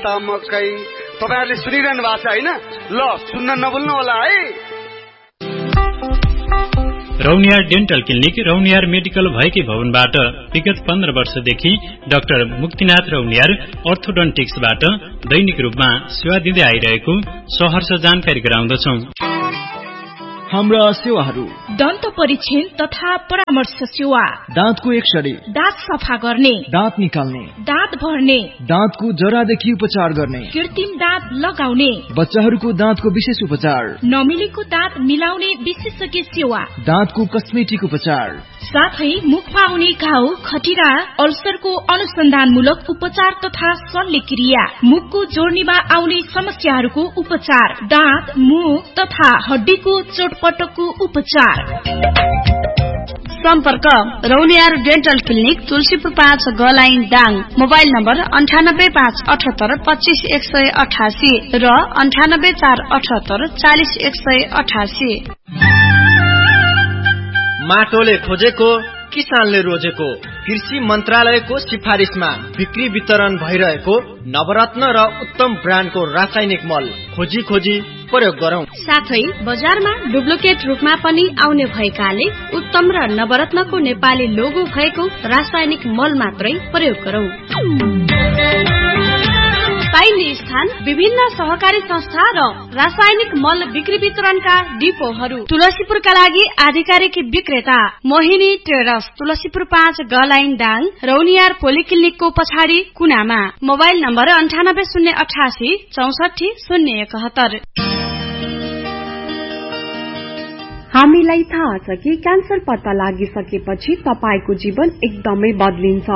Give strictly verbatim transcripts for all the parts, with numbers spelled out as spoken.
त मकै। तपाईहरुले सुनिरहनु भएको छ हैन? ल सुन्न नभुल्नु होला है। Rauniyar dental clinic Rauniyar medical भएकै भवनबाट विगत पन्ध्र वर्षदेखि डाक्टर मुक्तिनाथ रौनियार अर्थोडन्टिक्सबाट दैनिक रूपमा सेवा दिँदै आइरहेको सहर्ष जानकारी गराउँदछौं। हाम्रा सेवाहरू: दन्त परीक्षण तथा परामर्श सेवा, दाँतको एक्सरे, दाँत सफा गर्ने, दाँत निकाल्ने, दाँत भर्ने, दाँतको जरादेखि उपचार गर्ने, कृत्रिम दाँत लगाउने, बच्चाहरूको दाँतको विशेष उपचार, नमिलेको दाँत मिलाउने विशेषज्ञ सेवा, दाँतको कस्मेटिक उपचार, साथै मुखमा आउने घाउ, खटिरा, अल्सरको अनुसन्धानमूलक उपचार तथा शल्यक्रिया, मुखको जोड्नीमा आउने समस्याहरूको उपचार, दाँत, मुख तथा हड्डीको चोटपटकको उपचार। सम्पर्क रौनियार डेन्टल क्लिनिक तुलसीपुर पाँच गलाइन दाङ। मोबाइल नम्बर अन्ठानब्बे पाँच अठहत्तर पच्चीस एक सय अठासी र अन्ठानब्बे चार अठहत्तर चालिस एक सय अठासी। माटोले खोजेको किसानले रोजेको कृषि मन्त्रालयको सिफारिसमा बिक्री वितरण भइरहेको नवरत्न र उत्तम ब्रान्डको रासायनिक मल खोजी खोजी प्रयोग गरौं। साथै बजारमा डुप्लिकेट रूपमा पनि आउने भएकाले उत्तम र नवरत्नको नेपाली लोगो भएको रासायनिक मल मात्रै प्रयोग गरौं। पाइने स्थान विभिन्न सहकारी संस्था र रासायनिक मल बिक्री वितरणका डिपोहरू। तुलसीपुरका लागि आधिकारिक विक्रेता मोहिनी ट्रेडर्स, तुलसीपुर पाँच गलाइन दाङ, रौनियार पोलिक्लिनिकको पछाडि कुनामा। मोबाइल नम्बर अन्ठानब्बे शून्य अठासी चौसठी शून्य एकहत्तर। हामीलाई थाहा छ कि क्यान्सर पत्ता लागिसकेपछि तपाईको जीवन एकदमै बदलिन्छ।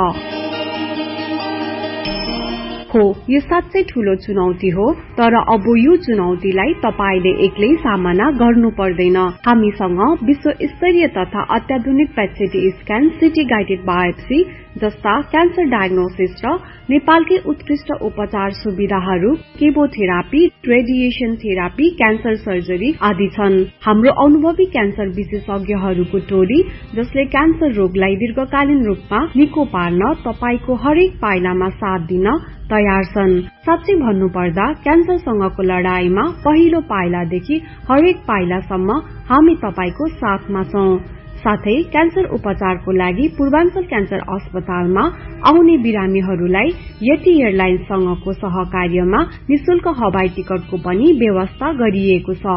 हो, यो साँच्चै ठूलो चुनौती हो, तर अब यो चुनौतीलाई तपाईले एक्लै सामना गर्नु पर्दैन। हामीसँग विश्व स्तरीय तथा अत्याधुनिक PET CT scan, city guided biopsy जस्ता क्यान्सर डायग्नोसिस र नेपालकै उत्कृष्ट उपचार सुविधाहरू, chemotherapy, radiation therapy, cancer surgery आदि छन्। हाम्रो अनुभवी क्यान्सर विशेषज्ञहरूको टोली जसले क्यान्सर रोगलाई दीर्घकालीन रूपमा निको पार्न तपाईको हरेक पाइलामा साथ दिन तयार छन्। साँच्चै भन्नुपर्दा क्यान्सरसँगको लडाईमा पहिलो पाइलादेखि हरेक पाइलासम्म हामी तपाईको साथमा छौं। साथै क्यान्सर उपचारको लागि पूर्वाञ्चल क्यान्सर अस्पतालमा आउने बिरामीहरूलाई यति एयरलाइन्ससँगको सहकार्यमा निशुल्क हवाई टिकटको पनि व्यवस्था गरिएको छ।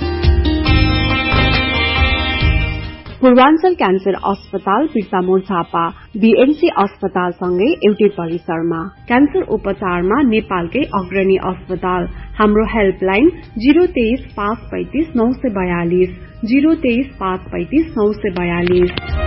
पूर्वाञ्चल क्यान्सर अस्पताल बिर्तामोड झापा बीएमसी अस्पतालसँगै एउटै परिसरमा। क्यान्सर उपचारमा नेपालकै अग्रणी अस्पताल। हाम्रो हेल्पलाइन जीरो तेइस पाँच पैंतिस नौ सय बयालिस जीरो तेइस पाँच पैंतिस नौ सय बयालिस।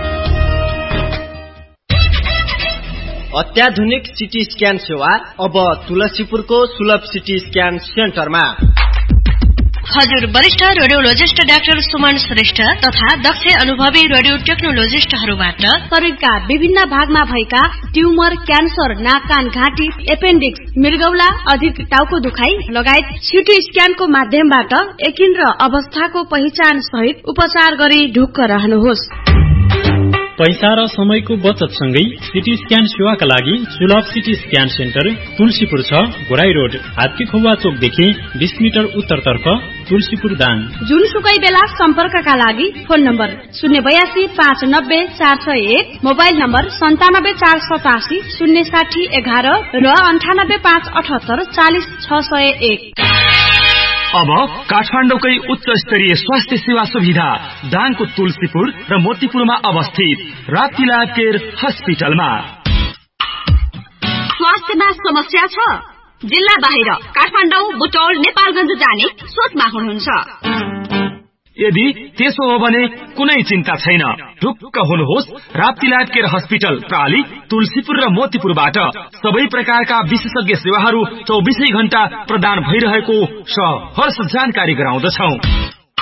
अत्याधुनिक सिटी स्क्यान सेवा अब तुलसीपुरको सुलभ सिटी स्क्यान सेन्टरमा। हजुर वरिष्ठ रेडियोलोजिस्ट डाक्टर सुमन श्रेष्ठ तथा दक्ष अनुभवी रेडियो टेक्नोलोजिस्टहरूबाट शरीरका विभिन्न भागमा भएका ट्युमर, क्यान्सर, नाक कान घाँटी, एपेन्डिक्स, मृगौला, अधिक टाउको दुखाइ लगायत सिटी स्क्यानको माध्यमबाट यकिन र अवस्थाको पहिचान सहित उपचार गरी ढुक्क रहनुहोस्। पैसा र समयको बचत सँगै सिटी स्क्यान सेवाका लागि सुलभ सिटी स्क्यान सेन्टर तुलसीपुर छ, गोराई रोड, हात्ती खुवा चोकदेखि बीस मिटर उत्तरतर्फ, तुलसीपुर दाङ। जुनसुकै बेला सम्पर्कका लागि फोन नम्बर शून्य बयासी पाँच नब्बे चार सय एक, मोबाइल नम्बर सन्तानब्बे चार सतासी शून्य साठी एघार र अन्ठानब्बे पाँच अठहत्तर चालिस छ सय एक। अब काठमाडौँकै उच्च स्तरीय स्वास्थ्य सेवा सुविधा दाङको तुलसीपुर र मोतीपुरमा अवस्थित राप्ती केयर हस्पिटलमा। स्वास्थ्यमा समस्या छ? जिल्ला बाहिर काठमाडौँ, बुटौल, नेपालगञ्ज जाने सोचमा हुनुहुन्छ? यदि त्यसो हो भने कुनै चिन्ता छैन। ढुक्क हुनुहोस्। राप्ती केयर हस्पिटल प्राली, तुलसीपुर र मोतीपुरबाट सबै प्रकारका विशेषज्ञ सेवाहरू चौबीसै घण्टा प्रदान भइरहेको सहर्ष जानकारी गराउँदछौ।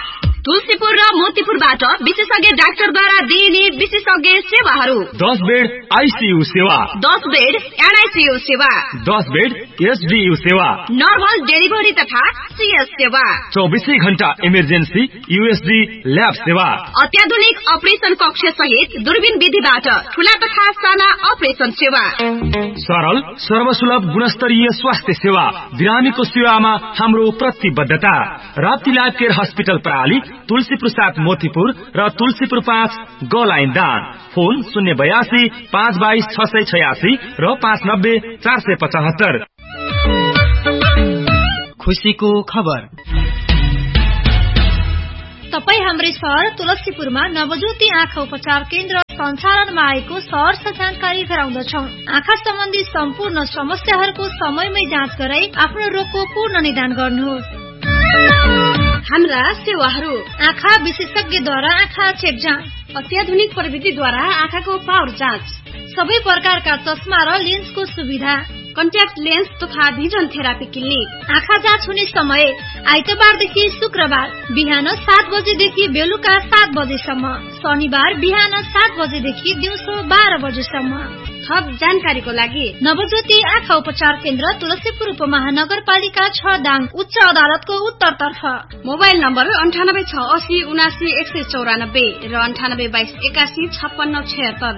तुलसीपुर र मोतीपुरबाट विशेषज्ञ डाक्टरद्वारा दिइने विशेषज्ञ सेवाहरू दस बेड आइसियु सेवा, दस बेड एनआइसियु सेवा, दस बेड एसडियु सेवा, नर्मल डेलिभरी तथा सीएस सेवा, चौबीसै घण्टा इमर्जेन्सी यूएसडी ल्याब सेवा, अत्याधुनिक अपरेसन कक्ष सहित दूरबीन विधिबाट ठूला तथा साना अपरेसन सेवा, सरल सर्वसुलभ गुणस्तरीय स्वास्थ्य सेवा, बिरामीको सेवामा हाम्रो प्रतिबद्धता। राप्ती लाइफ केयर हस्पिटल प्रणाली, तुलसीपुर सात मोतीपुर र तुलसीपुर पाँच ग लाइन दान। फोन शून्य बयासी पाँच बाइस छ सय छयासी र पाँच नब्बे चार सय पचहत्तर। खुशीको खबर। तपाई हाम्रै शहर तुलसीपुरमा नवज्योति आँखा उपचार केन्द्र सञ्चालनमा आएको सहर जानकारी गराउँदछौं। आँखा सम्बन्धी सम्पूर्ण समस्याहरूको समयमै जाँच गराई आफ्नो रोगको पूर्ण निदान गर्नुहोस्। हाम्रा सेवाहरू आँखा विशेषज्ञद्वारा आँखा चेक जाँच, अत्याधुनिक प्रविधिद्वारा आँखाको पावर जाँच, सबै प्रकारका चस्मा र लेन्सको सुविधा, कन्ट्याक्ट लेन्स तथा भिजन थेरापी क्लिनिक। आँखा जाँच हुने समय आइतबारदेखि शुक्रबार बिहान सात बजेदेखि बेलुका सात बजेसम्म, शनिबार बिहान सात बजेदेखि दिउँसो बाह्र बजेसम्म। थप जानकारीको लागि नवज्योति आँखा उपचार केन्द्र तुलसीपुर उपमहानगरपालिका छ दाङ उच्च अदालतको उत्तरतर्फ। मोबाइल नम्बर अन्ठानब्बे छ असी उनासी एक सय चौरानब्बे र अन्ठानब्बे बाइस एकासी छप्पन्न छयत्तर।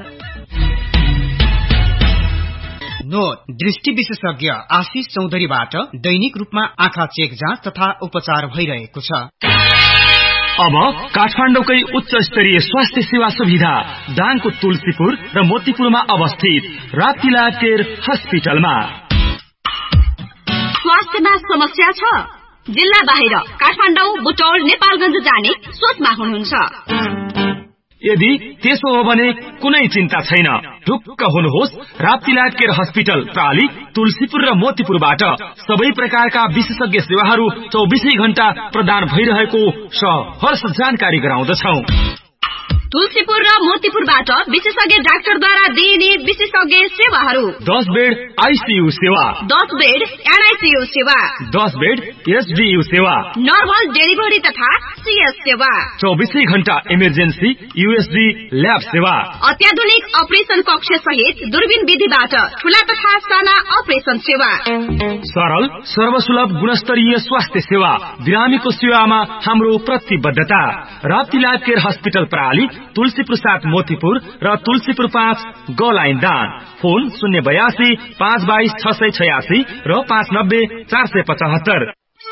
नोट, दृष्टि विशेषज्ञ आशिष चौधरीबाट दैनिक रूपमा आँखा चेक जाँच तथा उपचार भइरहेको छ। अब काठमाडौँकै उच्च स्तरीय स्वास्थ्य सेवा सुविधा दाङको तुलसीपुर र मोतीपुरमा अवस्थित राप्ती लाइफ केयर हस्पिटलमा। स्वास्थ्यमा समस्या छ? जिल्ला बाहिर काठमाडौँ, बुटौल, नेपालगञ्ज जाने सोचमा हुनुहुन्छ? यदि त्यसो हो भने कुनै चिन्ता छैन। ढुक्क हुनुहोस्, Rapti life care hospital प्राली Tulsipur र मोतीपुरबाट सबै प्रकारका विशेषज्ञ सेवाहरू चौबीसै घण्टा प्रदान भइरहेको सहर्ष जानकारी गराउँदछौ। तुलसीपुर र मोतीपुरबाट विशेषज्ञ डाक्टरद्वारा दिइने विशेषज्ञ सेवाहरू दस बेड आइसियु सेवा, दस बेड एनआइसियु सेवा, दस बेड एसडियु सेवा, नर्मल डेलिभरी तथा सीएस सेवा, चौबीसै घण्टा इमर्जेन्सी यूएसडी ल्याब सेवा, अत्याधुनिक अपरेसन कक्ष सहित दूरबीन विधिबाट ठूला तथा साना अपरेसन सेवा, सरल सर्वसुलभ गुणस्तरीय स्वास्थ्य सेवा, बिरामीको सेवामा हाम्रो प्रतिबद्धता। राप्ती लाइफ केयर हस्पिटल प्रणाली तुलसीपुर सात मोतीपुर र तुलसीपुर पाँच ग लाइन दान। फोन शून्य बयासी पाँच बाइस छ सय छयासी र पाँच नब्बे चार सय पचहत्तर।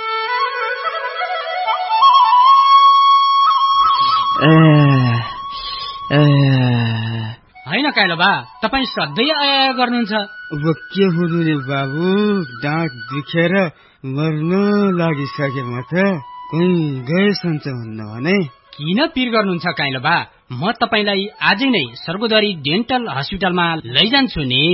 होइन काइलो बा, तपाईँ सधैँ आया गर्नुहुन्छ? अब के हुनु नि बाबु, दाँत दुखेर मर्न लागिसके म त। कहीँ गए सन्च हुन्न भने? किन पिर गर्नुहुन्छ काइलो बा? म तपाईलाई आजै नै सर्गोदरी डेन्टल हस्पिटलमा लैजान्छु नि।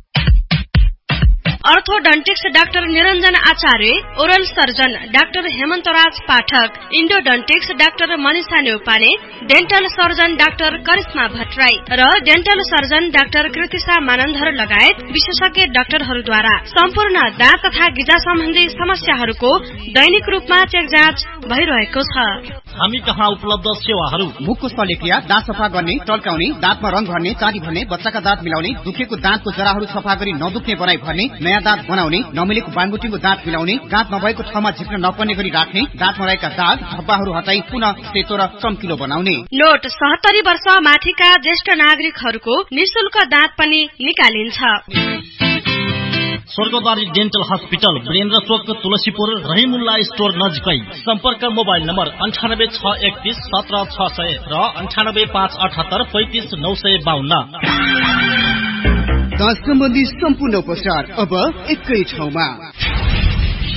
अर्थोडन्टिक्स डाक्टर निरञ्जन आचार्य, ओरल सर्जन डाक्टर हेमन्तराज पाठक, इन्डोडन्टिक्स doctor Manisha Neupane, dental surgeon doctor Karishma Bhattarai र dental surgeon doctor Kritisha Manandhar लगायत विशेषज्ञ डाक्टरहरूद्वारा सम्पूर्ण दाँत तथा गिजा सम्बन्धी समस्याहरूको दैनिक रूपमा चेक जाँच भइरहेको छ। हामी कहाँ उपलब्ध सेवाहरू: मुखको शल्यक्रिया, दाँत सफा गर्ने, टल्काउने, दाँतमा रंग भर्ने, चाँदी भर्ने, बच्चाका दाँत मिलाउने, दुखेको दाँतको जराहरू सफा गरी नदुख्ने बनाई भर्ने, नयाँ दाँत बनाउने, नमिलेको बानबुटीको दाँत मिलाउने, दाँत नभएको ठाउँमा झिक्न नपर्ने गरी राख्ने, दाँतमा रहेका दाग धब्बाहरू हटाई पुनः सेतो र चम्किलो बनाउने। नोट, सत्तरी वर्ष माथिका ज्येष्ठ नागरिकहरूको निशुल्क दाँत पनि निकालिन्छ। स्वर्गद्वारी डेन्टल हस्पिटल, वीरेन्द्र चोक, तुलसीपुर, रहिमुल्ला स्टोर नजिकै। सम्पर्क मोबाइल नम्बर अन्ठानब्बे छ एकतीस सत्र छ सय र अन्ठानब्बे पाँच अठहत्तर पैंतिस नौ सय बाहन्न। दाँत सम्बन्धी सम्पूर्ण उपचार अब एकै ठाउँमा।